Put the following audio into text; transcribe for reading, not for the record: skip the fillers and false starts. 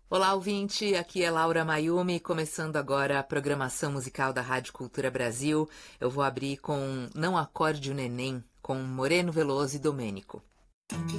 Olá, ouvinte, aqui é Laura Mayumi, começando agora a programação musical da Rádio Cultura Brasil. Eu vou abrir com Não Acorde o Neném, com Moreno Veloso e Domênico.